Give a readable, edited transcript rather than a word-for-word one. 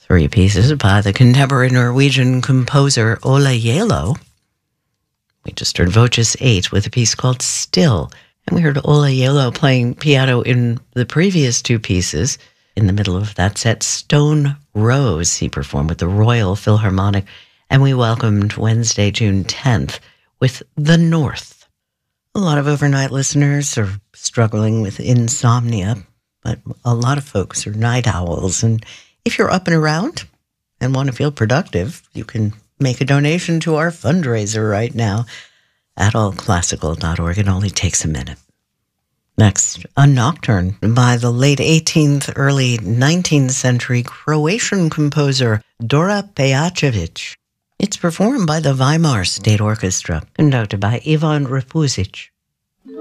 Three pieces by the contemporary Norwegian composer Ola Yelo. We just heard Voces 8 with a piece called Still. And we heard Ola Yelo playing piano in the previous two pieces. In the middle of that set, Stone Rose, he performed with the Royal Philharmonic. And we welcomed Wednesday, June 10th with The North. A lot of overnight listeners are struggling with insomnia, but a lot of folks are night owls. And if you're up and around and want to feel productive, you can make a donation to our fundraiser right now at allclassical.org. It only takes a minute. Next, a nocturne by the late 18th, early 19th century Croatian composer Dora Pejacevic. It's performed by the Weimar State Orchestra, conducted by Ivan Repusic.